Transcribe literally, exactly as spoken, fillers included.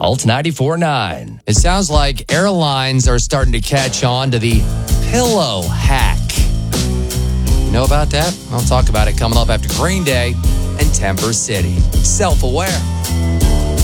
Alt ninety-four point nine. It sounds like airlines are starting to catch on to the pillow hack. You know about that? I'll talk about it coming up after Green Day and Temper City. Self-aware.